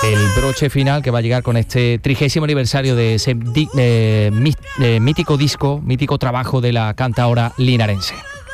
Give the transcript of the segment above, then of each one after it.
el broche final que va a llegar con este 30º aniversario de ese mítico disco, mítico trabajo de la cantaora linarense.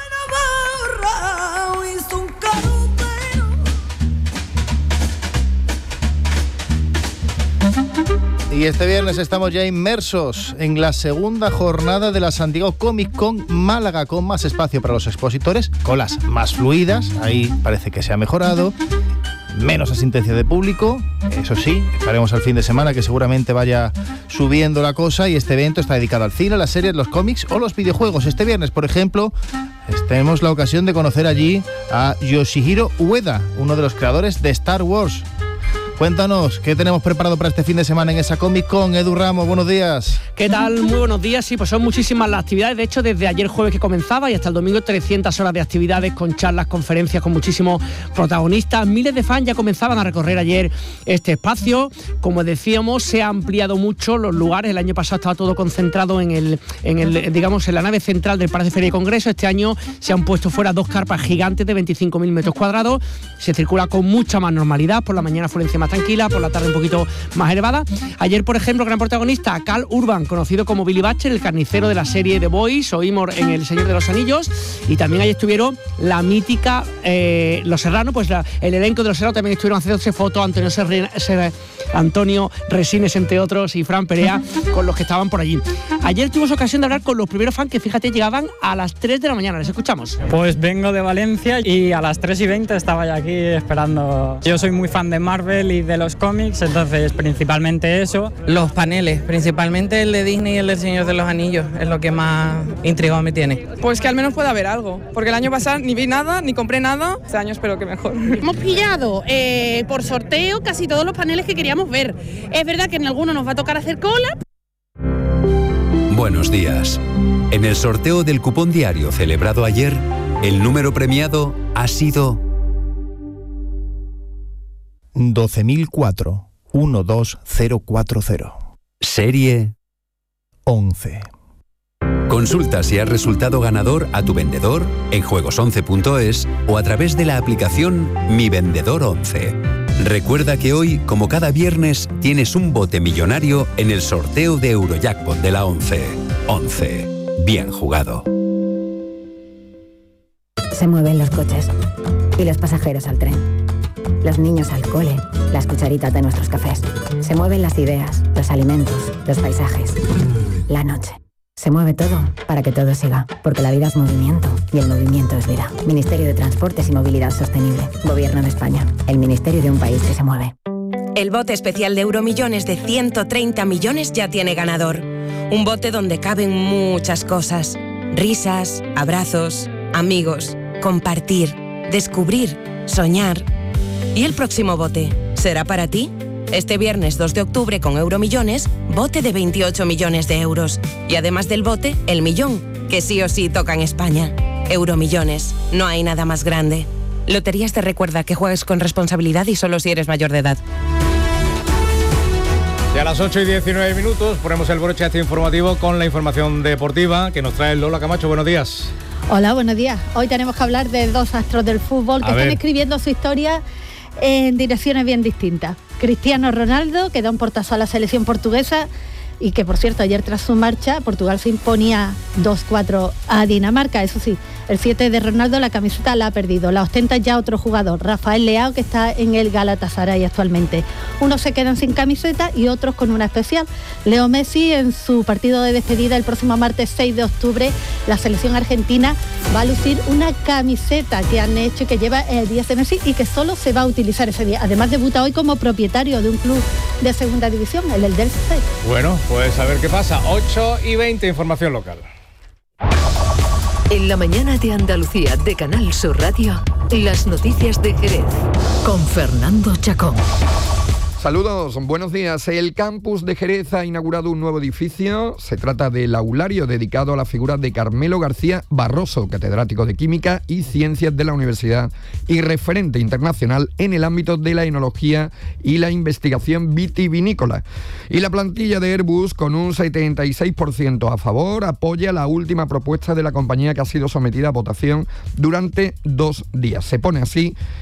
Y este viernes estamos ya inmersos en la segunda jornada de la San Diego Comic Con Málaga, con más espacio para los expositores, colas más fluidas, ahí parece que se ha mejorado, menos asistencia de público, eso sí, estaremos al fin de semana que seguramente vaya subiendo la cosa, y este evento está dedicado al cine, las series, los cómics o los videojuegos. Este viernes, por ejemplo, tenemos la ocasión de conocer allí a Yoshihiro Ueda, uno de los creadores de Star Wars. Cuéntanos, ¿qué tenemos preparado para este fin de semana en esa Comic Con? Edu Ramos, buenos días. ¿Qué tal? Muy buenos días. Sí, pues son muchísimas las actividades. De hecho, desde ayer jueves que comenzaba y hasta el domingo 300 horas de actividades con charlas, conferencias, con muchísimos protagonistas. Miles de fans ya comenzaban a recorrer ayer este espacio. Como decíamos, se ha ampliado mucho los lugares. El año pasado estaba todo concentrado en la nave central del Palacio de Feria y Congreso. Este año se han puesto fuera 2 carpas gigantes de 25.000 metros cuadrados. Se circula con mucha más normalidad. Por la mañana afluencia más tranquila, por la tarde un poquito más elevada. Ayer, por ejemplo, gran protagonista, Cal Urban, conocido como Billy Batcher, el carnicero de la serie The Boys o Imor en El Señor de los Anillos, y también ayer estuvieron la mítica Los Serrano, pues el elenco de Los Serrano también estuvieron haciéndose fotos, Antonio Resines, entre otros, y Fran Perea, con los que estaban por allí. Ayer tuvimos ocasión de hablar con los primeros fans que, fíjate, llegaban a las 3 de la mañana. ¿Les escuchamos? Pues vengo de Valencia y a las 3:20 estaba ya aquí esperando. Yo soy muy fan de Marvel y de los cómics, entonces principalmente eso. Los paneles, principalmente el de Disney y el del Señor de los Anillos, es lo que más intrigado me tiene. Pues que al menos pueda haber algo, porque el año pasado ni vi nada, ni compré nada. Este año espero que mejor. Hemos pillado por sorteo casi todos los paneles que queríamos ver. Es verdad que en algunos nos va a tocar hacer cola. Buenos días. En el sorteo del cupón diario celebrado ayer, el número premiado ha sido 12.004-12040. Serie 11. Consulta si has resultado ganador a tu vendedor en juegos11.es o a través de la aplicación Mi Vendedor 11. Recuerda que hoy, como cada viernes, tienes un bote millonario en el sorteo de Eurojackpot de la 11. 11. Bien jugado. Se mueven los coches y los pasajeros al tren. Los niños al cole, las cucharitas de nuestros cafés. Se mueven las ideas, los alimentos, los paisajes. La noche. Se mueve todo para que todo siga, porque la vida es movimiento y el movimiento es vida. Ministerio de Transportes y Movilidad Sostenible. Gobierno de España. El ministerio de un país que se mueve. El bote especial de Euromillones de 130 millones ya tiene ganador. Un bote donde caben muchas cosas. Risas, abrazos, amigos, compartir, descubrir, soñar. ¿Y el próximo bote? ¿Será para ti? Este viernes 2 de octubre con Euromillones, bote de 28 millones de euros. Y además del bote, el millón, que sí o sí toca en España. Euromillones, no hay nada más grande. Loterías te recuerda que juegues con responsabilidad y solo si eres mayor de edad. Y a las 8:19 ponemos el broche informativo con la información deportiva que nos trae Lola Camacho. Buenos días. Hola, buenos días. Hoy tenemos que hablar de 2 astros del fútbol que están escribiendo su historia en direcciones bien distintas. Cristiano Ronaldo, que da un portazo a la selección portuguesa y que, por cierto, ayer tras su marcha, Portugal se imponía 2-4 a Dinamarca. Eso sí, el 7 de Ronaldo la camiseta la ha perdido. La ostenta ya otro jugador, Rafael Leao, que está en el Galatasaray actualmente. Unos se quedan sin camiseta y otros con una especial. Leo Messi, en su partido de despedida el próximo martes 6 de octubre, la selección argentina va a lucir una camiseta que han hecho y que lleva el 10 de Messi y que solo se va a utilizar ese día. Además, debuta hoy como propietario de un club de segunda división, el del Delsey. Bueno, pues a ver qué pasa. 8:20, información local. En la mañana de Andalucía de Canal Sur Radio, las noticias de Jerez con Fernando Chacón. Saludos, buenos días. El campus de Jerez ha inaugurado un nuevo edificio. Se trata del aulario dedicado a la figura de Carmelo García Barroso, catedrático de Química y Ciencias de la Universidad y referente internacional en el ámbito de la enología y la investigación vitivinícola. Y la plantilla de Airbus, con un 76% a favor, apoya la última propuesta de la compañía que ha sido sometida a votación durante 2 días. Se pone así